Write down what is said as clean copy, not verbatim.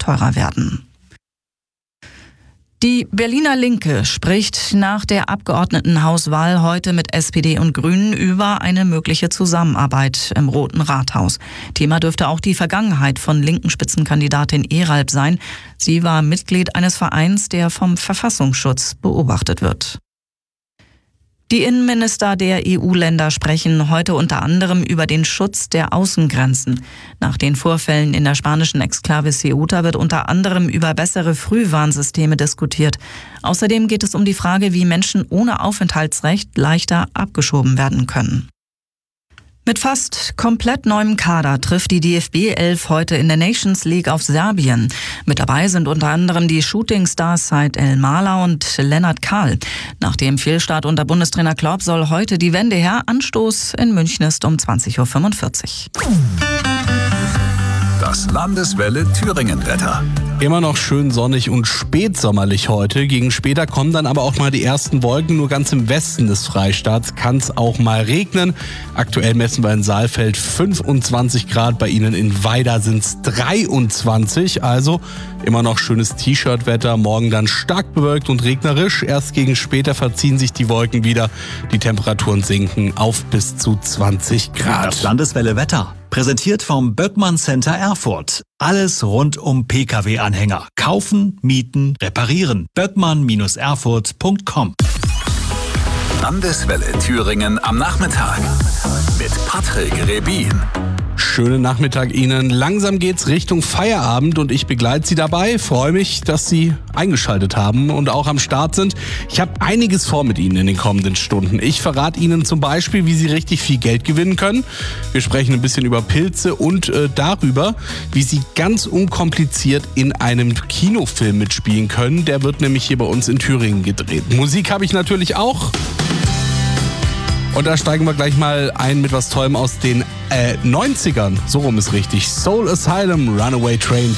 teurer werden. Die Berliner Linke spricht nach der Abgeordnetenhauswahl heute mit SPD und Grünen über eine mögliche Zusammenarbeit im Roten Rathaus. Thema dürfte auch die Vergangenheit von linken Spitzenkandidatin Eralb sein. Sie war Mitglied eines Vereins, der vom Verfassungsschutz beobachtet wird. Die Innenminister der EU-Länder sprechen heute unter anderem über den Schutz der Außengrenzen. Nach den Vorfällen in der spanischen Exklave Ceuta wird unter anderem über bessere Frühwarnsysteme diskutiert. Außerdem geht es um die Frage, wie Menschen ohne Aufenthaltsrecht leichter abgeschoben werden können. Mit fast komplett neuem Kader trifft die DFB 11 heute in der Nations League auf Serbien. Mit dabei sind unter anderem die Shooting-Stars Said El-Mala und Lennart Kahl. Nach dem Fehlstart unter Bundestrainer Klopp soll heute die Wende her. Anstoß in München ist um 20.45 Uhr. Das Landeswelle Thüringen-Wetter. Immer noch schön sonnig und spätsommerlich heute. Gegen später kommen dann aber auch mal die ersten Wolken. Nur ganz im Westen des Freistaats kann es auch mal regnen. Aktuell messen wir in Saalfeld 25 Grad. Bei Ihnen in Weida sind es 23. Also immer noch schönes T-Shirt-Wetter. Morgen dann stark bewölkt und regnerisch. Erst gegen später verziehen sich die Wolken wieder. Die Temperaturen sinken auf bis zu 20 Grad. Das Landeswelle Wetter. Präsentiert vom Böckmann Center Erfurt. Alles rund um Pkw-Anhänger. Kaufen, mieten, reparieren. Böckmann-Erfurt.com. Landeswelle Thüringen am Nachmittag. Mit Patrick Rebin. Schönen Nachmittag Ihnen. Langsam geht's Richtung Feierabend und ich begleite Sie dabei. Freue mich, dass Sie eingeschaltet haben und auch am Start sind. Ich habe einiges vor mit Ihnen in den kommenden Stunden. Ich verrate Ihnen zum Beispiel, wie Sie richtig viel Geld gewinnen können. Wir sprechen ein bisschen über Pilze und darüber, wie Sie ganz unkompliziert in einem Kinofilm mitspielen können. Der wird nämlich hier bei uns in Thüringen gedreht. Musik habe ich natürlich auch. Und da steigen wir gleich mal ein mit was Tollem aus den 90ern. So rum ist richtig. Soul Asylum, Runaway Train.